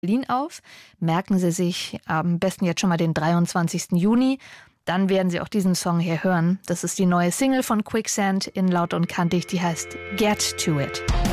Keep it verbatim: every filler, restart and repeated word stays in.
Berlin auf. Merken Sie sich am besten jetzt schon mal den dreiundzwanzigsten Juni. Dann werden Sie auch diesen Song hier hören. Das ist die neue Single von Quicksand in Laut und Kantig, die heißt Get to It.